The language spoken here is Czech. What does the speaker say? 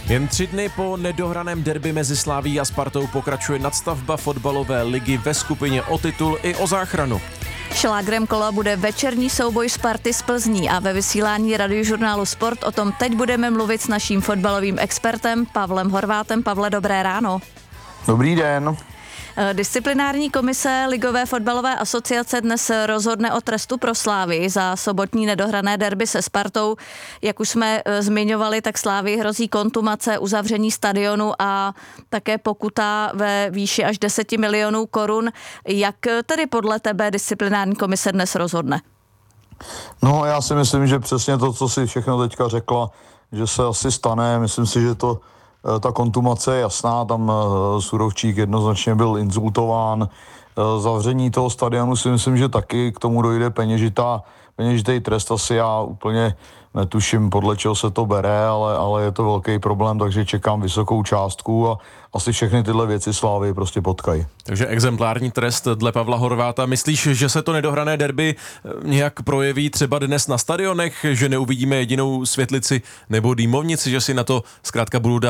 Jen 3 dny po nedohraném derby mezi Slavií a Spartou pokračuje nadstavba fotbalové ligy ve skupině o titul i o záchranu. Šlágrem kola bude večerní souboj Sparty s Plzní a ve vysílání Radiožurnálu Sport o tom teď budeme mluvit s naším fotbalovým expertem Pavlem Horvátem. Pavle, dobré ráno. Dobrý den. Disciplinární komise Ligové fotbalové asociace dnes rozhodne o trestu pro Slávii za sobotní nedohrané derby se Spartou. Jak už jsme zmiňovali, tak Slávii hrozí kontumace, uzavření stadionu a také pokuta ve výši až 10 milionů korun. Jak tedy podle tebe disciplinární komise dnes rozhodne? No, já si myslím, že přesně to, co si všechno teďka řekla, že se asi stane. Myslím si, že ta kontumace je jasná, tam Surovčík jednoznačně byl insultován. Zavření toho stadionu si myslím, že taky k tomu dojde peněžitý trest, asi já úplně netuším, podle čeho se to bere, ale je to velký problém, takže čekám vysokou částku a asi všechny tyhle věci Slávy prostě potkají. Takže exemplární trest dle Pavla Horváta. Myslíš, že se to nedohrané derby nějak projeví třeba dnes na stadionech, že neuvidíme jedinou světlici nebo dýmovnici, že si na to zkrátka budou dávat